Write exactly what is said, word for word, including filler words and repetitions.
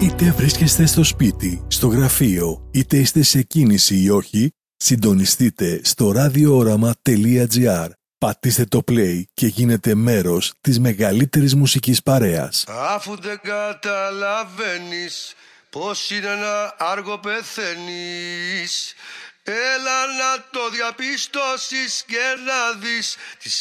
Είτε βρίσκεστε στο σπίτι, στο γραφείο, είτε είστε σε κίνηση ή όχι, συντονιστείτε στο ραδιόοραμα τελεία τζι άρ. Πατήστε το play και γίνετε μέρος της μεγαλύτερης μουσικής παρέας. Αφού δεν καταλαβαίνεις πως είναι ένα άργο πεθαίνεις, έλα να το διαπιστώσεις και να δεις τις